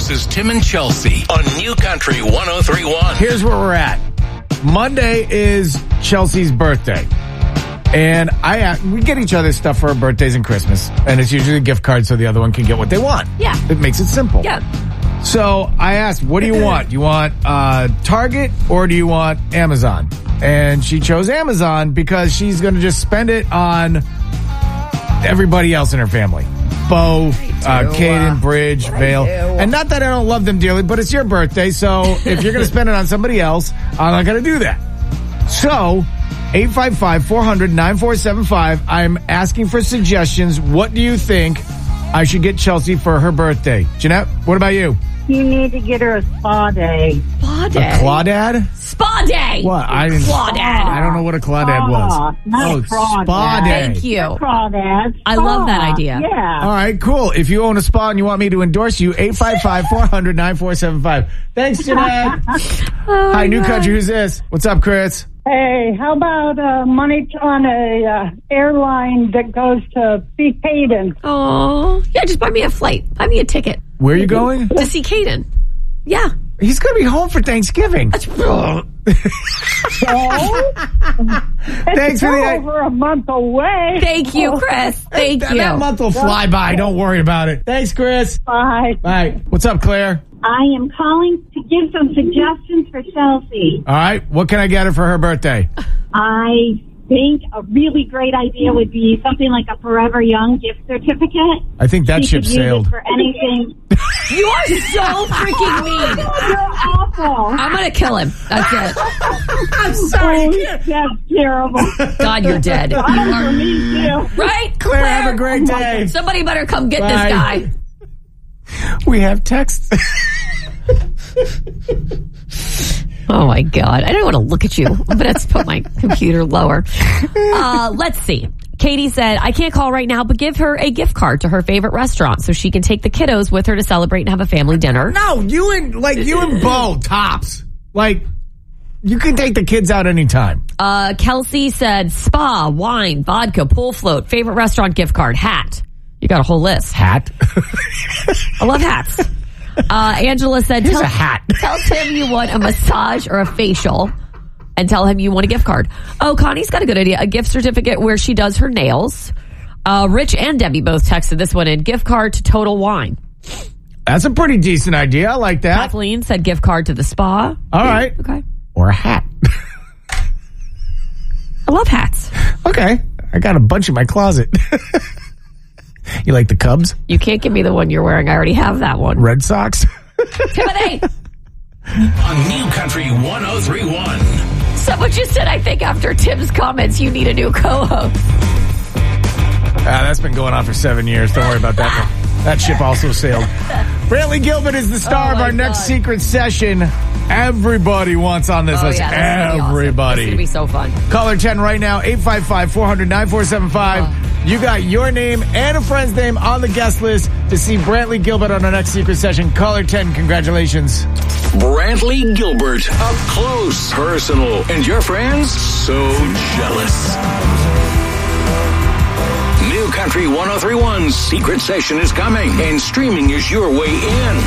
This is Tim and Chelsea on New Country 103.1. Here's where we're at. Monday is Chelsea's birthday. And we get each other stuff for our birthdays and Christmas. And it's usually a gift card so the other one can get what they want. Yeah. It makes it simple. Yeah. So I asked, what do you want? Do you want Target or do you want Amazon? And she chose Amazon because she's going to just spend it on everybody else in her family. Bo, Caden, Bridge, Vale. And not that I don't love them dearly, but it's your birthday, so if you're going to spend it on somebody else, I'm not going to do that. So, 855-400-9475, I'm asking for suggestions. What do you think I should get Chelsea for her birthday? Jeanette, what about you? You need to get her a spa day. Spa day? A Claudad? Spa day! What? Claudad. I don't know what a Claudad was. Not a crawdad. Spa day. Thank you. Crawdad. I love that idea. Yeah. All right, cool. If you own a spa and you want me to endorse you, 855-400-9475. Thanks, Jeanette. Hi, New Country. Who's this? What's up, Chris? Hey, how about money on a airline that goes to see Caden? Oh, yeah, just buy me a flight. Buy me a ticket. Where are you going? To see Caden. Yeah. He's going to be home for Thanksgiving. So? Thanks for the over a month away. Thank you, Chris. Thank you. That month will fly by. Don't worry about it. Thanks, Chris. Bye. Bye. What's up, Claire? I am calling to give some suggestions for Chelsea. All right. What can I get her for her birthday? I think a really great idea would be something like a Forever Young gift certificate. I think that She ship could use it sailed. for anything. You are so freaking mean. You're awful. I'm going to kill him. That's it. I'm sorry. That's terrible. God, you're dead. You For are, me too. right? Claire, have a great day. Somebody better come get Bye. this guy. We have text. Oh, my God. I don't want to look at you. I'm going to put my computer lower. Let's see. Katie said, I can't call right now, but give her a gift card to her favorite restaurant so she can take the kiddos with her to celebrate and have a family dinner. No, you and Bo, tops. Like, you can take the kids out anytime. Kelsey said, spa, wine, vodka, pool float, favorite restaurant gift card, hat. You got a whole list. Hat? I love hats. Angela said, Here's a hat. Tell Tim you want a massage or a facial and tell him you want a gift card. Oh, Connie's got a good idea. A gift certificate where she does her nails. Rich and Debbie both texted this one in. Gift card to Total Wine. That's a pretty decent idea. I like that. Kathleen said gift card to the spa. All right. Okay. Or a hat. I love hats. Okay. I got a bunch in my closet. You like the Cubs? You can't give me the one you're wearing. I already have that one. Red Sox? Timothy! On New Country 103.1. Someone just said, I think after Tim's comments, you need a new co-host. That's been going on for 7 years. Don't worry about that one. That ship also sailed. Brantley Gilbert is the star of our next secret session. Everybody wants on this list. Yeah, Everybody. It's going to be so fun. Caller 10 right now, 855-400-9475. You got your name and a friend's name on the guest list to see Brantley Gilbert on our next secret session. Caller 10, congratulations. Brantley Gilbert, up close, personal, and your friends so jealous. New Country 103.1's secret session is coming, and streaming is your way in.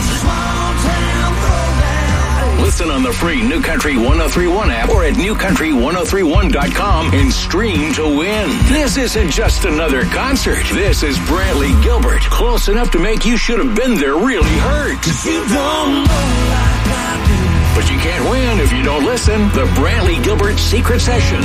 Listen on the free New Country 103.1 app or at newcountry1031.com and stream to win. This isn't just another concert. This is Brantley Gilbert, close enough to make you should have been there really hurt. But you can't win if you don't listen. The Brantley Gilbert Secret Session.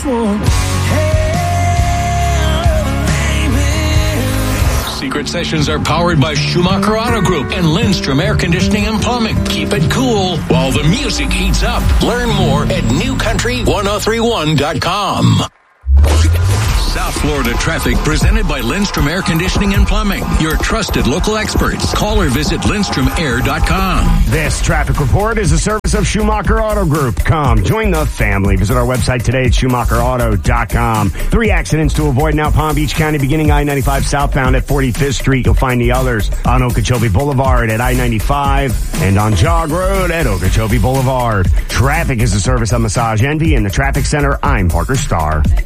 Secret Sessions are powered by Schumacher Auto Group and Lindstrom Air Conditioning and Plumbing. Keep it cool while the music heats up. Learn more at newcountry1031.com. South Florida traffic presented by Lindstrom Air Conditioning and Plumbing. Your trusted local experts. Call or visit LindstromAir.com. This traffic report is a service of Schumacher Auto Group. Come, join the family. Visit our website today at SchumacherAuto.com. 3 accidents to avoid now Palm Beach County, beginning I-95 southbound at 45th Street. You'll find the others on Okeechobee Boulevard at I-95 and on Jog Road at Okeechobee Boulevard. Traffic is a service of Massage Envy in the Traffic Center. I'm Parker Starr.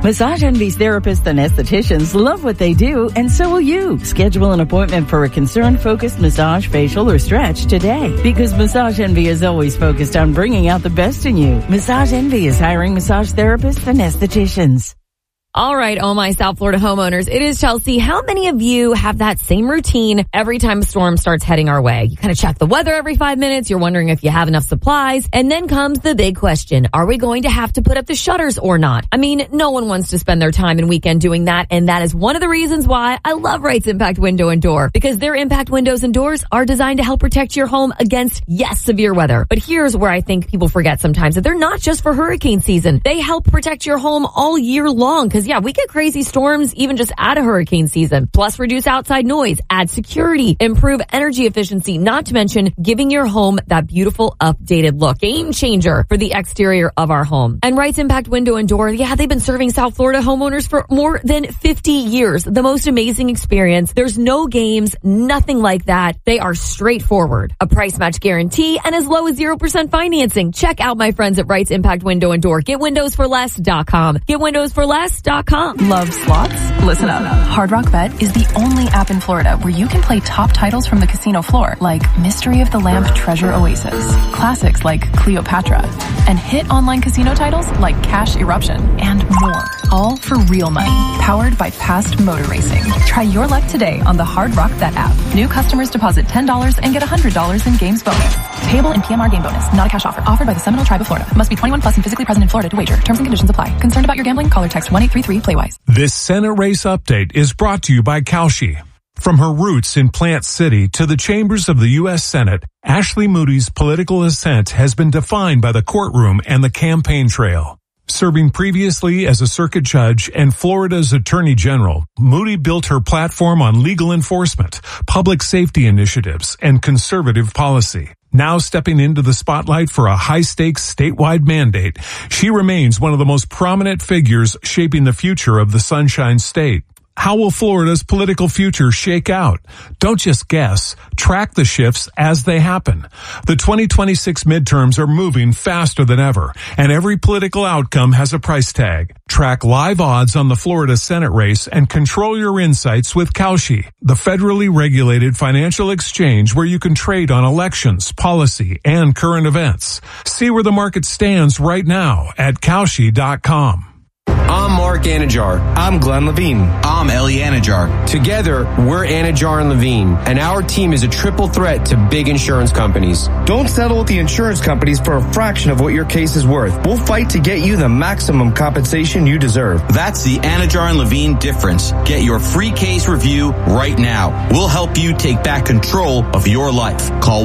Massage Envy's therapists and estheticians love what they do, and so will you. Schedule an appointment for a concern-focused massage, facial, or stretch today. Because Massage Envy is always focused on bringing out the best in you. Massage Envy is hiring massage therapists and estheticians. All right, oh my South Florida homeowners, it is Chelsea. How many of you have that same routine every time a storm starts heading our way? You kind of check the weather every 5 minutes. You're wondering if you have enough supplies. And then comes the big question. Are we going to have to put up the shutters or not? I mean, no one wants to spend their time and weekend doing that. And that is one of the reasons why I love Wright's Impact Window and Door, because their impact windows and doors are designed to help protect your home against, yes, severe weather. But here's where I think people forget sometimes that they're not just for hurricane season. They help protect your home all year long. Because yeah, we get crazy storms even just out of hurricane season. Plus reduce outside noise, add security, improve energy efficiency, not to mention giving your home that beautiful updated look. Game changer for the exterior of our home. And Wright's Impact Window and Door, yeah, they've been serving South Florida homeowners for more than 50 years. The most amazing experience. There's no games, nothing like that. They are straightforward. A price match guarantee and as low as 0% financing. Check out my friends at Wright's Impact Window and Door. GetWindowsForLess.com. GetWindowsForLess.com. Love slots? Listen up. Hard Rock Bet is the only app in Florida where you can play top titles from the casino floor, like Mystery of the Lamp Treasure Oasis, classics like Cleopatra, and hit online casino titles like Cash Eruption, and more. All for real money, powered by Past Motor Racing. Try your luck today on the Hard Rock Bet app. New customers deposit $10 and get $100 in games bonus. Payable in PMR game bonus, not a cash offer. Offered by the Seminole Tribe of Florida. Must be 21 plus and physically present in Florida to wager. Terms and conditions apply. Concerned about your gambling? Call or text 1-833-PLAY-WISE. This Senate race update is brought to you by Kalshi. From her roots in Plant City to the chambers of the U.S. Senate, Ashley Moody's political ascent has been defined by the courtroom and the campaign trail. Serving previously as a circuit judge and Florida's Attorney General, Moody built her platform on legal enforcement, public safety initiatives, and conservative policy. Now stepping into the spotlight for a high-stakes statewide mandate, she remains one of the most prominent figures shaping the future of the Sunshine State. How will Florida's political future shake out? Don't just guess. Track the shifts as they happen. The 2026 midterms are moving faster than ever, and every political outcome has a price tag. Track live odds on the Florida Senate race and control your insights with Kalshi, the federally regulated financial exchange where you can trade on elections, policy, and current events. See where the market stands right now at Kalshi.com. I'm Mark Anajar. I'm Glenn Levine. I'm Ellie Anajar. Together, we're Anajar and Levine, and our team is a triple threat to big insurance companies. Don't settle with the insurance companies for a fraction of what your case is worth. We'll fight to get you the maximum compensation you deserve. That's the Anajar and Levine difference. Get your free case review right now. We'll help you take back control of your life. Call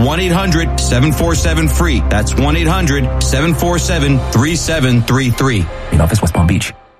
1-800-747-FREE. That's 1-800-747-3733. In office, West Palm Beach.